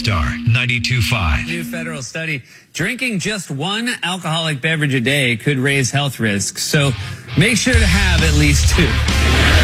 Star 92.5. New federal study, drinking just one alcoholic beverage a day could raise health risks. So make sure to have at least two.